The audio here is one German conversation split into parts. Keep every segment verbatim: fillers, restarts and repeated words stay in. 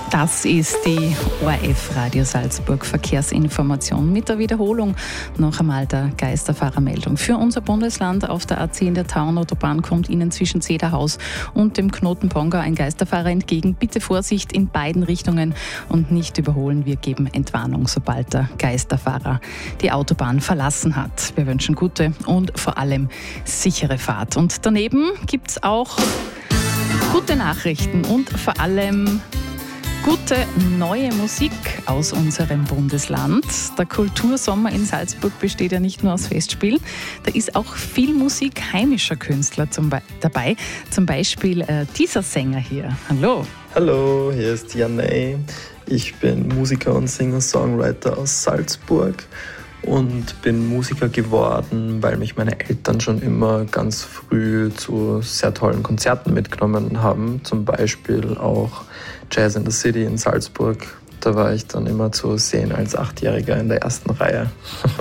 Das ist die O R F Radio Salzburg Verkehrsinformation mit der Wiederholung noch einmal der Geisterfahrermeldung. Für unser Bundesland auf der A zehn der Tauernautobahn kommt Ihnen zwischen Zederhaus und dem Knoten Pongau ein Geisterfahrer entgegen. Bitte Vorsicht in beiden Richtungen und nicht überholen. Wir geben Entwarnung, sobald der Geisterfahrer die Autobahn verlassen hat. Wir wünschen gute und vor allem sichere Fahrt. Und daneben gibt es auch gute Nachrichten und vor allem gute neue Musik aus unserem Bundesland. Der Kultursommer in Salzburg besteht ja nicht nur aus Festspielen. Da ist auch viel Musik heimischer Künstler zum Be- dabei. Zum Beispiel äh, dieser Sänger hier. Hallo. Hallo, hier ist Janay. Ich bin Musiker und Singer-Songwriter aus Salzburg und bin Musiker geworden, weil mich meine Eltern schon immer ganz früh zu sehr tollen Konzerten mitgenommen haben. Zum Beispiel auch Jazz in the City in Salzburg. Da war ich dann immer zu sehen als Achtjähriger in der ersten Reihe.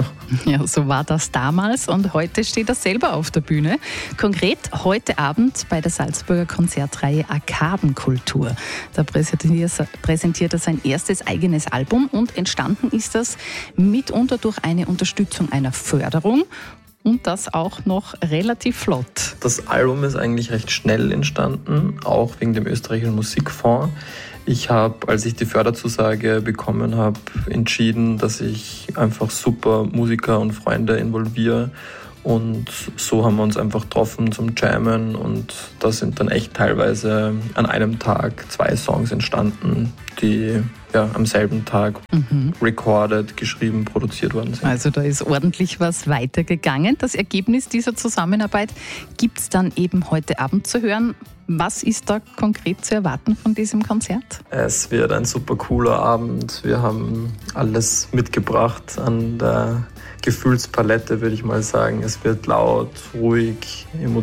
Ja, so war das damals und heute steht er selber auf der Bühne. Konkret heute Abend bei der Salzburger Konzertreihe Arkadenkultur. Da präsentiert er sein erstes eigenes Album und entstanden ist das mitunter durch eine Unterstützung einer Förderung. Und das auch noch relativ flott. Das Album ist eigentlich recht schnell entstanden, auch wegen dem österreichischen Musikfonds. Ich habe, als ich die Förderzusage bekommen habe, entschieden, dass ich einfach super Musiker und Freunde involviere. Und so haben wir uns einfach getroffen zum Jammen und da sind dann echt teilweise an einem Tag zwei Songs entstanden, die ja, am selben Tag mhm. recorded, geschrieben, produziert worden sind. Also da ist ordentlich was weitergegangen. Das Ergebnis dieser Zusammenarbeit gibt es dann eben heute Abend zu hören. Was ist da konkret zu erwarten von diesem Konzert? Es wird ein super cooler Abend. Wir haben alles mitgebracht an der Gefühlspalette, würde ich mal sagen. Es wird laut, ruhig,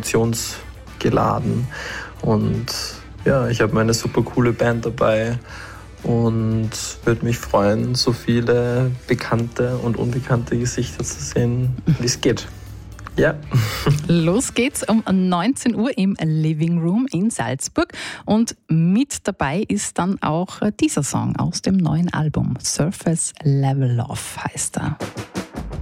emotionsgeladen und ja, ich habe meine super coole Band dabei und würde mich freuen, so viele bekannte und unbekannte Gesichter zu sehen, wie es geht. Ja. Los geht's um neunzehn Uhr im Living Room in Salzburg und mit dabei ist dann auch dieser Song aus dem neuen Album. Surface Level Love heißt er.